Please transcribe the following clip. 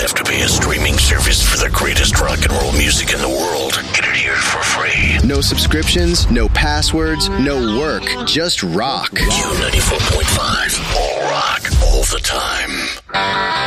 have to pay a streaming service for the greatest rock and roll music in the world. Get it here for free. No subscriptions, no passwords, no work. Just rock. Q94.5. All rock, all the time.